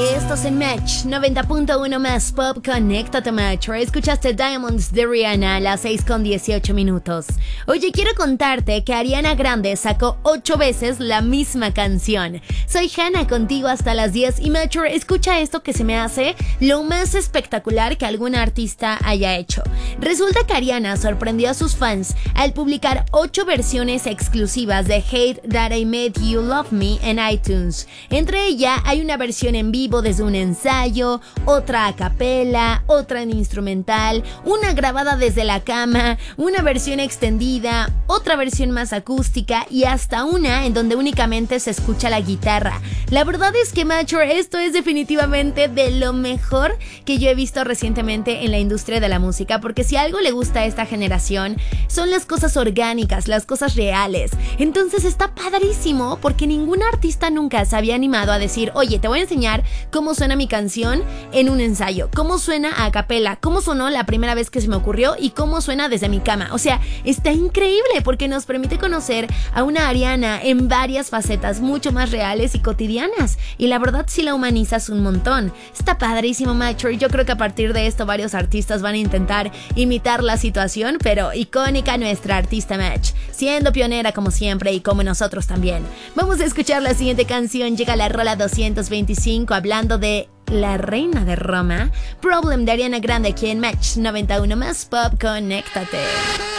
Estás en Match 90.1 más Pop, conéctate Match. Escuchaste Diamonds de Rihanna a las 6:18. Oye, quiero contarte que Ariana Grande sacó 8 veces la misma canción. Soy Hannah, contigo hasta las 10 y Match, escucha esto que se me hace lo más espectacular que algún artista haya hecho. Resulta que Ariana sorprendió a sus fans al publicar 8 versiones exclusivas de Hate That I Made You Love Me en iTunes. Entre ellas hay una versión en vivo desde un ensayo, otra a capela, otra en instrumental, una grabada desde la cama, una versión extendida, otra versión más acústica y hasta una en donde únicamente se escucha la guitarra. La verdad es que, Macho, esto es definitivamente de lo mejor que yo he visto recientemente en la industria de la música, porque si algo le gusta a esta generación son las cosas orgánicas, las cosas reales. Entonces está padrísimo porque ningún artista nunca se había animado a decir: oye, te voy a enseñar cómo suena mi canción en un ensayo, cómo suena a capela, cómo sonó la primera vez que se me ocurrió y cómo suena desde mi cama. O sea, está increíble porque nos permite conocer a una Ariana en varias facetas mucho más reales y cotidianas, y la verdad sí la humanizas un montón. Está padrísimo, Macho, y yo creo que a partir de esto varios artistas van a intentar imitar la situación, pero icónica nuestra artista Match, siendo pionera como siempre y como nosotros también. Vamos a escuchar la siguiente canción. Llega la rola 225 hablando de la reina de Roma, Problem de Ariana Grande aquí en Match 91 más Pop, conéctate.